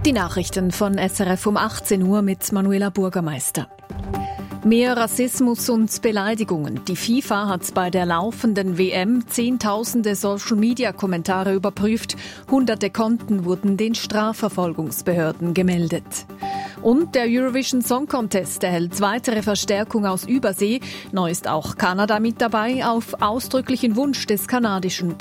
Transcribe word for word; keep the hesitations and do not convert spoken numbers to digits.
Die Nachrichten von S R F um achtzehn Uhr mit Manuela Burgermeister. Mehr Rassismus und Beleidigungen. Die FIFA hat bei der laufenden W M zehntausende Social-Media-Kommentare überprüft. Hunderte Konten wurden den Strafverfolgungsbehörden gemeldet. Und der Eurovision Song Contest erhält weitere Verstärkung aus Übersee. Neu ist auch Kanada mit dabei, auf ausdrücklichen Wunsch des kanadischen